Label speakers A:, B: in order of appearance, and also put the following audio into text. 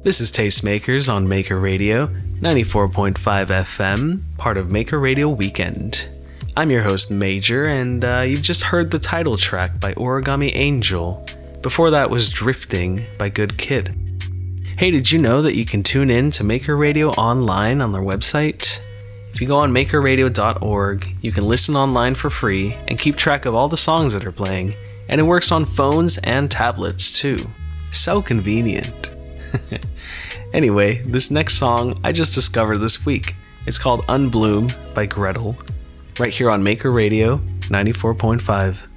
A: This is Tastemakers on Maker Radio, 94.5 FM, part of Maker Radio Weekend. I'm your host, Major, and you've just heard the title track by Origami Angel. Before that was Drifting by Good Kid. Hey, did you know that you can tune in to Maker Radio online on their website? If you go on makerradio.org, you can listen online for free and keep track of all the songs that are playing, and it works on phones and tablets too. So convenient. Anyway, this next song I just discovered this week. It's called Unbloom by Gretel, right here on Maker Radio 94.5.